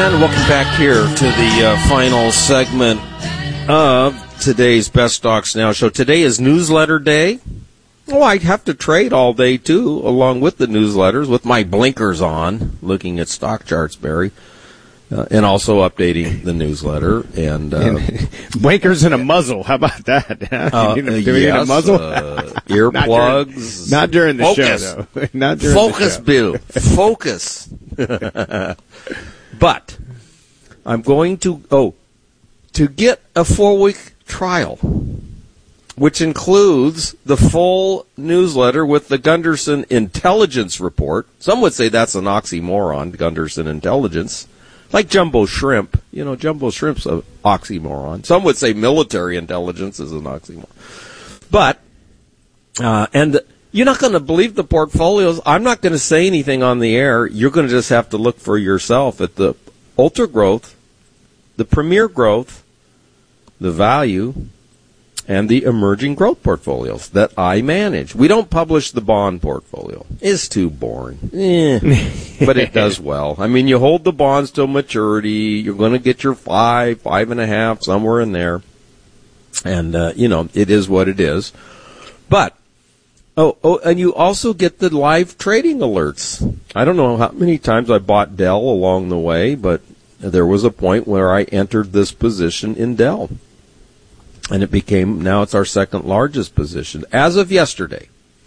And welcome back here to the final segment of today's Best Stocks Now show. Today is newsletter day. Oh, I have to trade all day, too, along with the newsletters, with my blinkers on, looking at stock charts, Barry, and also updating the newsletter. And blinkers and a muzzle. How about that? Do we need a muzzle? Earplugs. Not during the show, though. Not during Focus, the show. Bill. Focus. But I'm going to get a 4-week trial, which includes the full newsletter with the Gunderson Intelligence Report. Some would say that's an oxymoron, Gunderson Intelligence. Like Jumbo Shrimp. You know, Jumbo Shrimp's an oxymoron. Some would say military intelligence is an oxymoron. But, and you're not going to believe the portfolios. I'm not going to say anything on the air. You're going to just have to look for yourself at the Ultra Growth, the Premier Growth, the Value, and the Emerging Growth portfolios that I manage. We don't publish the bond portfolio. It's too boring. But it does well. I mean, you hold the bonds till maturity. You're going to get your 5.5, somewhere in there. And, it is what it is. But, and you also get the live trading alerts. I don't know how many times I bought Dell along the way, but there was a point where I entered this position in Dell. And now it's our second largest position. As of yesterday,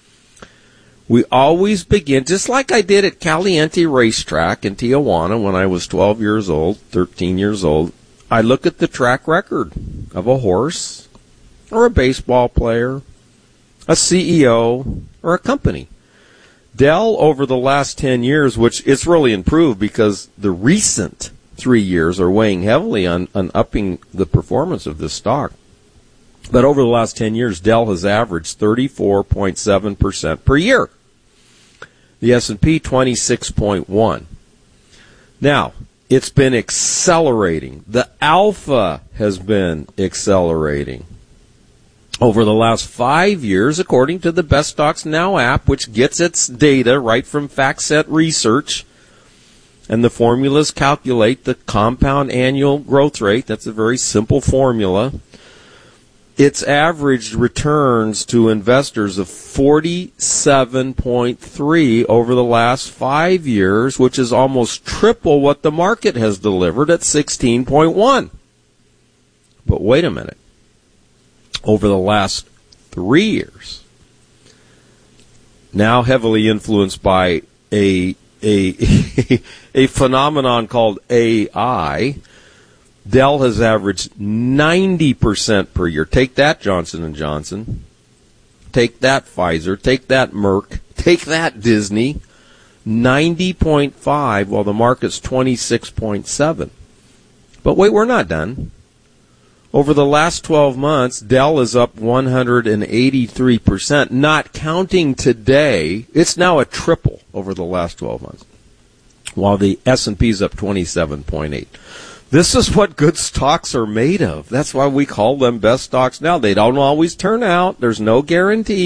we always begin, just like I did at Caliente Racetrack in Tijuana when I was 13 years old, I look at the track record of a horse or a baseball player, a CEO, or a company. Dell, over the last 10 years, which it's really improved because the recent 3 years are weighing heavily on upping the performance of this stock. But over the last 10 years, Dell has averaged 34.7% per year. The S&P 26.1. Now, it's been accelerating. The alpha has been accelerating. Over the last 5 years, according to the Best Stocks Now app, which gets its data right from FactSet Research, and the formulas calculate the compound annual growth rate. That's a very simple formula. It's averaged returns to investors of 47.3 over the last 5 years, which is almost triple what the market has delivered at 16.1. But wait a minute. Over the last 3 years, now heavily influenced by a phenomenon called AI, Dell has averaged 90% per year. Take that, Johnson & Johnson. Take that, Pfizer. Take that, Merck. Take that, Disney. 90.5, while the market's 26.7. But wait, we're not done. Over the last 12 months, Dell is up 183%, not counting today. It's now a triple over the last 12 months, while the S&P is up 27.8. This is what good stocks are made of. That's why we call them Best Stocks Now. They don't always turn out. There's no guarantee.